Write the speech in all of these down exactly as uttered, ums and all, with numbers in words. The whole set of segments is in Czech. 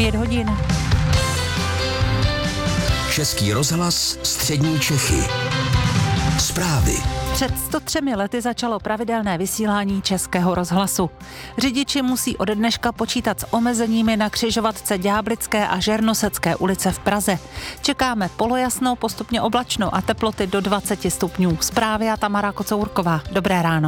Pět hodin. Český rozhlas Střední Čechy. Zprávy. Před sto třemi lety začalo pravidelné vysílání Českého rozhlasu. Řidiči musí ode dneška počítat s omezeními na křižovatce Ďáblické a Žernosecké ulice v Praze. Čekáme polojasno, postupně oblačno a teploty do dvacet stupňů. Zprávy a Tamara Kocourková. Dobré ráno.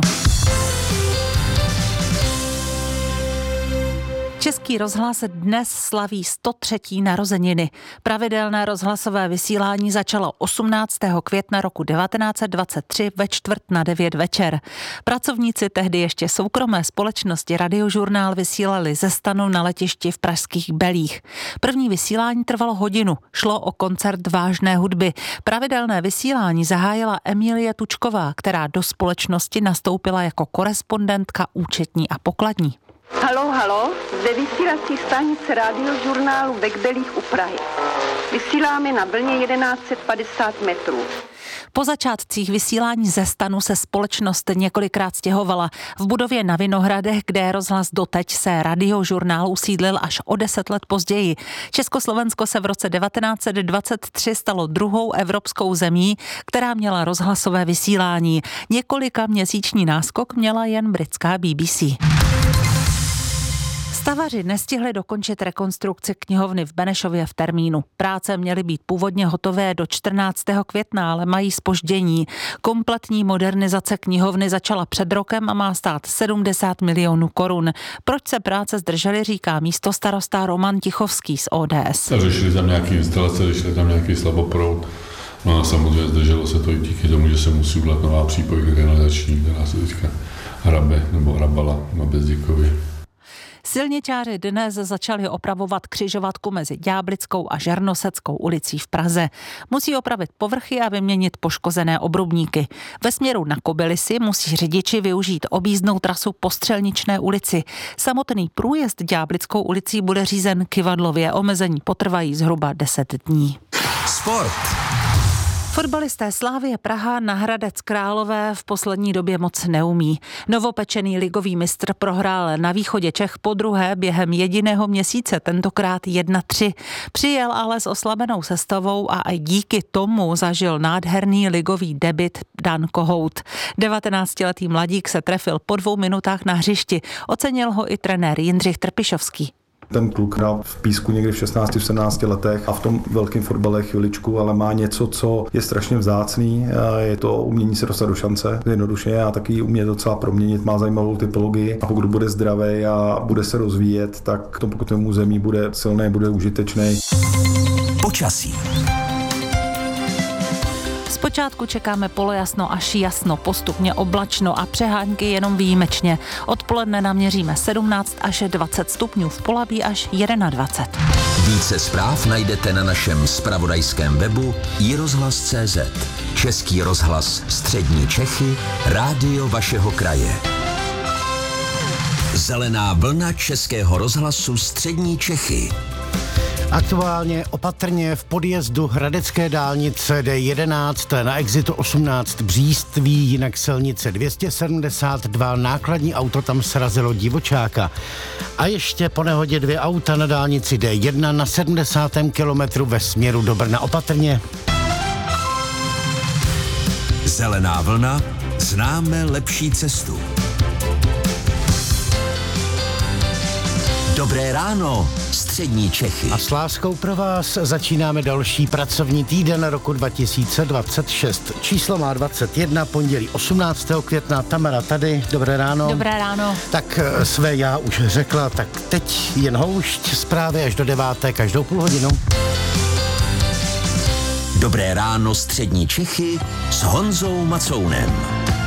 Český rozhlas dnes slaví sto třetí narozeniny. Pravidelné rozhlasové vysílání začalo osmnáctého května roku devatenáct set dvacet tři ve čtvrt na devět večer. Pracovníci tehdy ještě soukromé společnosti Radiožurnál vysílali ze stanu na letišti v pražských Belích. První vysílání trvalo hodinu. Šlo o koncert vážné hudby. Pravidelné vysílání zahájila Emilie Tučková, která do společnosti nastoupila jako korespondentka účetní a pokladní. Halo, halo, ze vysílací stanice Radiožurnálu ve Kbelích u Prahy. Vysíláme na vlně jedenáct set padesát metrů. Po začátcích vysílání ze stanu se společnost několikrát stěhovala. V budově na Vinohradech, kde rozhlas doteď, se Radiožurnál usídlil až o deset let později. Československo se v roce devatenáct set dvacet tři stalo druhou evropskou zemí, která měla rozhlasové vysílání. Několika měsíční náskok měla jen britská B B C. Stavaři nestihli dokončit rekonstrukci knihovny v Benešově v termínu. Práce měly být původně hotové do čtrnáctého května, ale mají zpoždění. Kompletní modernizace knihovny začala před rokem a má stát sedmdesát milionů korun. Proč se práce zdržely, říká místostarosta Roman Tichovský z O D S. Řešili tam nějaký instalace, řešili tam nějaký slaboproud. No a samozřejmě zdrželo se to i díky tomu, že se musí udělat nová přípojka kanalizační, která se teďka hrabe nebo hrabala na Bezděkově. Silničáři dnes začali opravovat křižovatku mezi Ďáblickou a Žernoseckou ulicí v Praze. Musí opravit povrchy a vyměnit poškozené obrubníky. Ve směru na Kobylisy musí řidiči využít objízdnou trasu po Střelničné ulici. Samotný průjezd Ďáblickou ulicí bude řízen kyvadlově. Omezení potrvají zhruba deset dní. Sport. Fotbalisté Slavie Praha na Hradec Králové v poslední době moc neumí. Novopečený ligový mistr prohrál na východě Čech podruhé během jediného měsíce, tentokrát jedna tři. Přijel ale s oslabenou sestavou a i díky tomu zažil nádherný ligový debut Dan Kohout. devatenáctiletý mladík se trefil po dvou minutách na hřišti. Ocenil ho i trenér Jindřich Trpišovský. Ten kluk hrál v Písku někdy v šestnácti sedmnácti letech a v tom velkém fotbale chviličku, ale má něco, co je strašně vzácný. Je to umění se dostat do šance, jednoduše, a taky umě docela proměnit, má zajímavou typologii a pokud bude zdravý a bude se rozvíjet, tak to pokud tomu zemí bude silný, bude užitečný. Počasí. Zpočátku čekáme polojasno až jasno, postupně oblačno a přehánky jenom výjimečně. Odpoledne naměříme sedmnáct až dvacet stupňů, v Polabí až dvacet jedna. Více zpráv najdete na našem zpravodajském webu i rozhlas tečka cé zet. Český rozhlas Střední Čechy, rádio vašeho kraje. Zelená vlna Českého rozhlasu Střední Čechy. Aktuálně opatrně v podjezdu Hradecké dálnice D jedenáct na exitu osmnáct Bříství, jinak silnice dvě stě sedmdesát dva, nákladní auto tam srazilo divočáka. A ještě po nehodě dvě auta na dálnici D jedna na sedmdesátém kilometru ve směru do Brna. Opatrně. Zelená vlna, známe lepší cestu. Dobré ráno, Střední Čechy. A s láskou pro vás začínáme další pracovní týden roku dva tisíce dvacet šest. Číslo má dvacet jedna, pondělí osmnáctého května. Tamara tady, dobré ráno. Dobré ráno. Tak své já už řekla, tak teď jen houšť, zprávy až do deváté, každou půl hodinu. Dobré ráno, Střední Čechy s Honzou Macounem.